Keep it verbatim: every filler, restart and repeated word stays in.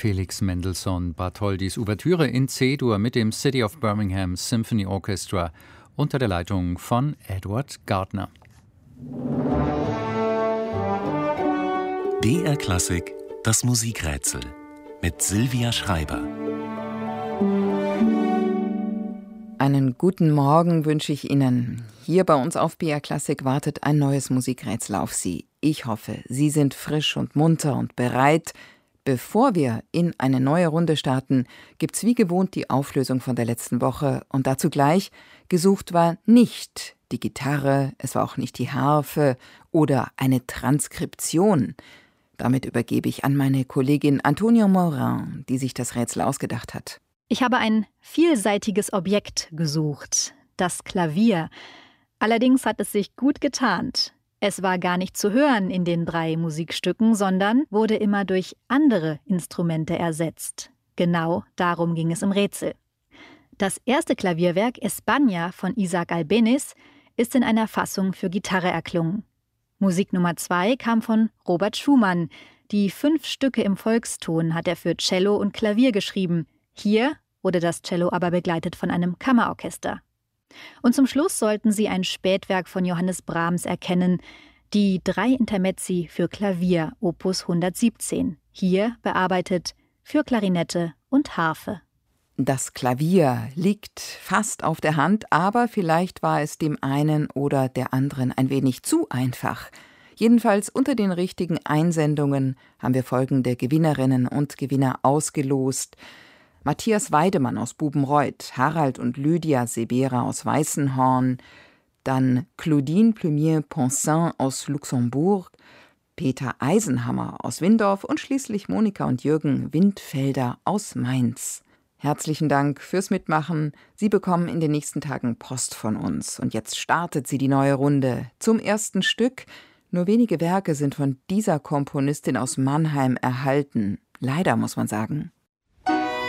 Felix Mendelssohn Bartholdys Ouvertüre in C-Dur mit dem City of Birmingham Symphony Orchestra unter der Leitung von Edward Gardner. B R Klassik, das Musikrätsel mit Silvia Schreiber. Einen guten Morgen wünsche ich Ihnen. Hier bei uns auf B R Klassik wartet ein neues Musikrätsel auf Sie. Ich hoffe, Sie sind frisch und munter und bereit. Bevor wir in eine neue Runde starten, gibt's wie gewohnt die Auflösung von der letzten Woche. Und dazu gleich, gesucht war nicht die Gitarre, es war auch nicht die Harfe oder eine Transkription. Damit übergebe ich an meine Kollegin Antonia Morin, die sich das Rätsel ausgedacht hat. Ich habe ein vielseitiges Objekt gesucht, das Klavier. Allerdings hat es sich gut getarnt. Es war gar nicht zu hören in den drei Musikstücken, sondern wurde immer durch andere Instrumente ersetzt. Genau darum ging es im Rätsel. Das erste Klavierwerk España von Isaac Albéniz ist in einer Fassung für Gitarre erklungen. Musik Nummer zwei kam von Robert Schumann. Die fünf Stücke im Volkston hat er für Cello und Klavier geschrieben. Hier wurde das Cello aber begleitet von einem Kammerorchester. Und zum Schluss sollten Sie ein Spätwerk von Johannes Brahms erkennen, die drei Intermezzi für Klavier, Opus hundertsiebzehn. Hier bearbeitet für Klarinette und Harfe. Das Klavier liegt fast auf der Hand, aber vielleicht war es dem einen oder der anderen ein wenig zu einfach. Jedenfalls unter den richtigen Einsendungen haben wir folgende Gewinnerinnen und Gewinner ausgelost. Matthias Weidemann aus Bubenreuth, Harald und Lydia Sebera aus Weißenhorn, dann Claudine Plumier-Ponsin aus Luxemburg, Peter Eisenhammer aus Windorf und schließlich Monika und Jürgen Windfelder aus Mainz. Herzlichen Dank fürs Mitmachen. Sie bekommen in den nächsten Tagen Post von uns. Und jetzt startet sie die neue Runde zum ersten Stück. Nur wenige Werke sind von dieser Komponistin aus Mannheim erhalten. Leider, muss man sagen.